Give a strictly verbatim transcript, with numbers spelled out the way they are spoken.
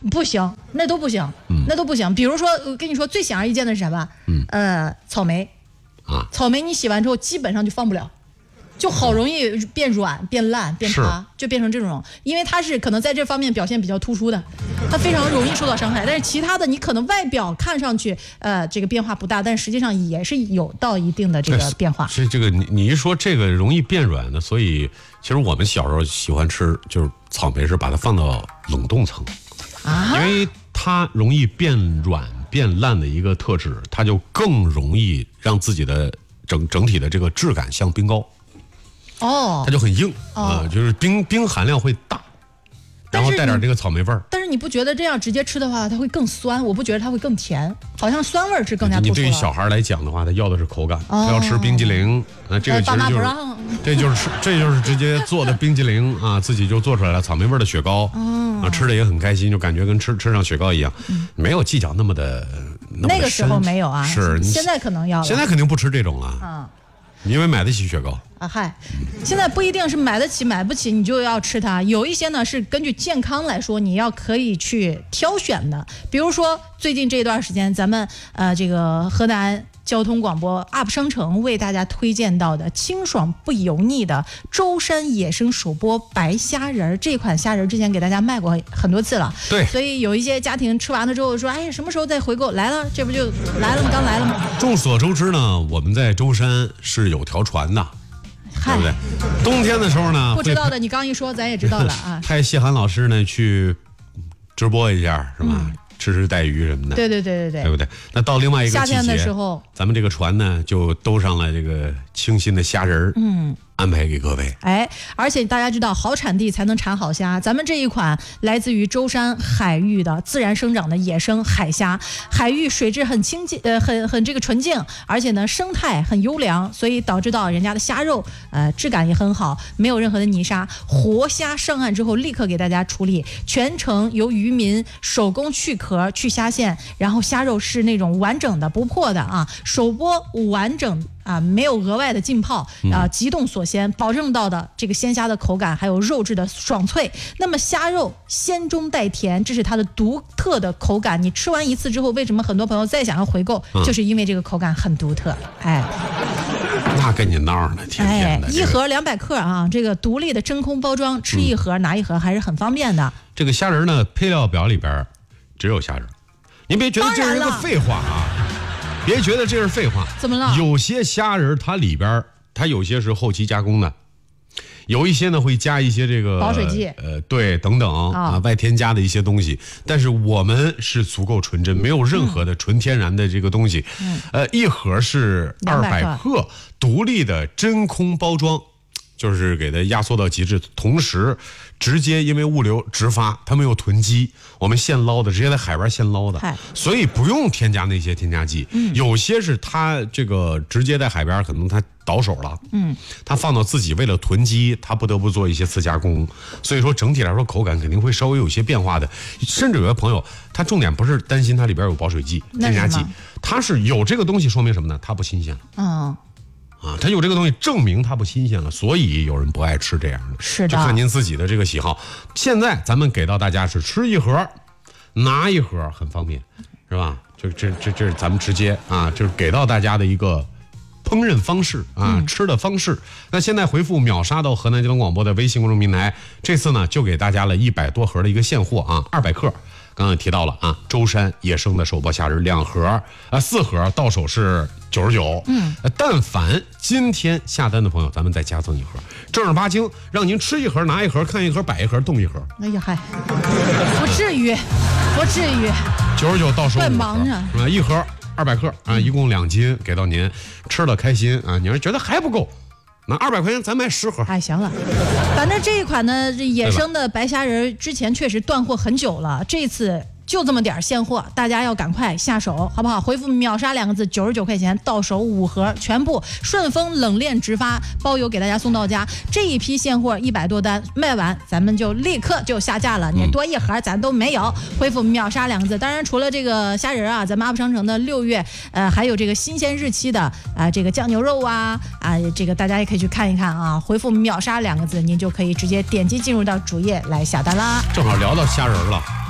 不行，那都不行，嗯、那都不行。比如说，我跟你说最显而易见的是什么？嗯，呃，草莓，啊，草莓你洗完之后基本上就放不了。就好容易变软、变烂、变塌，就变成这种，因为它是可能在这方面表现比较突出的，它非常容易受到伤害。但是其他的，你可能外表看上去，呃，这个变化不大，但实际上也是有到一定的这个变化。 所以这个你你一说这个容易变软的，所以其实我们小时候喜欢吃，就是草莓是把它放到冷冻层，啊，因为它容易变软、变烂的一个特质，它就更容易让自己的整整体的这个质感像冰糕。 哦， 它就很硬啊、哦呃，就是冰冰含量会大，然后带点这个草莓味儿。 但是你不觉得这样直接吃的话，它会更酸？我不觉得它会更甜，好像酸味儿是更加突出。 你对于小孩来讲的话，他要的是口感，哦、他要吃冰激凌，那、呃、这个其实就是，这就是这就是直接做的冰激凌啊，自己就做出来了草莓味的雪糕，哦、啊，吃的也很开心，就感觉跟吃吃上雪糕一样，嗯、没有计较那么的那, 那个时候没有啊， 是现在可能要， 现在肯定不吃这种了，嗯。因为买得起雪糕啊，嗨，现在不一定是买得起买不起你就要吃它，有一些呢是根据健康来说你要可以去挑选的，比如说最近这一段时间咱们呃这个河南交通广播 U P 商城为大家推荐到的清爽不油腻的舟山野生手剥白虾仁，这款虾仁之前给大家卖过很多次了， 对， 所以有一些家庭吃完了之后说，哎，什么时候再回购？来了，这不就来了吗？刚来了吗？ 众所周知呢，我们在舟山是有条船的，对不对？冬天的时候呢， 不知道的你刚一说，咱也知道了啊。 派谢涵老师呢去直播一下，是吧？嗯，吃吃带鱼什么的， 对对对对对， 对不对？那到另外一个季节， 夏天的时候， 咱们这个船呢就兜上了这个清新的虾仁，嗯，安排给各位。 哎，而且大家知道，好产地才能产好虾。咱们这一款来自于舟山海域的自然生长的野生海虾，海域水质很清净，呃，很很这个纯净，而且呢生态很优良，所以导致到人家的虾肉，呃，质感也很好，没有任何的泥沙。活虾上岸之后，立刻给大家处理，全程由渔民手工去壳、去虾线，然后虾肉是那种完整的、不破的啊，手剥完整。啊，没有额外的浸泡啊，急冻锁鲜，保证到的这个鲜虾的口感，还有肉质的爽脆。那么虾肉鲜中带甜，这是它的独特的口感。你吃完一次之后，为什么很多朋友再想要回购，嗯、就是因为这个口感很独特。哎， 那跟你闹呢，天天的。 哎，一盒两百克啊，这个独立的真空包装，吃一盒、嗯、拿一盒还是很方便的。 这个虾仁呢，配料表里边只有虾仁，您别觉得这是一个废话啊。别觉得这是废话， 怎么了？ 有些虾仁它里边它有些是后期加工的，有一些呢会加一些这个保水剂， 呃，对，等等、哦、啊，外添加的一些东西。但是我们是足够纯真，没有任何的纯天然的这个东西。嗯、呃，一盒是二百克，独立的真空包装。就是给它压缩到极致，同时直接因为物流直发，它没有囤积，我们现捞的，直接在海边现捞的，所以不用添加那些添加剂。嗯、有些是它这个直接在海边，可能它倒手了，嗯，它放到自己为了囤积，它不得不做一些次加工，所以说整体来说口感肯定会稍微有些变化的。甚至有的朋友，他重点不是担心它里边有保水剂、添加剂，它是有这个东西，说明什么呢？它不新鲜了。嗯。啊，它有这个东西证明它不新鲜了，所以有人不爱吃这样的， 是的， 就看您自己的这个喜好。现在咱们给到大家是吃一盒，拿一盒，很方便，是吧？就这这这是咱们直接啊，就是给到大家的一个烹饪方式啊，嗯、吃的方式。那现在回复秒杀到河南交通广播的微信公众平台，这次呢就给大家了一百多盒的一个现货啊，二百克。刚刚也提到了啊，舟山野生的手剥虾仁两盒啊，四盒到手是九十九。嗯，但凡今天下单的朋友，咱们再加赠一盒，正儿八经让您吃一盒拿一盒，看一盒摆一盒动一盒。 哎呀嗨，不至于，不至于。 九十九到手， 怪忙着是吧？一盒二百克啊，一共两斤给到您，吃了开心啊。你要是觉得还不够，那二百块钱咱买十盒。 哎，行了，反正这一款呢，这野生的白虾仁之前确实断货很久了，这次就这么点现货，大家要赶快下手，好不好？回复秒杀两个字，九十九块钱到手五盒，全部顺丰冷链直发，包邮给大家送到家。这一批现货一百多单卖完，咱们就立刻就下架了，你多一盒咱都没有。回复秒杀两个字。当然，除了这个虾仁啊，咱们 U P 商城的六月，呃，还有这个新鲜日期的啊、呃，这个酱牛肉啊啊，这个大家也可以去看一看啊。回复秒杀两个字，您就可以直接点击进入到主页来下单啦。 正好聊到虾仁了。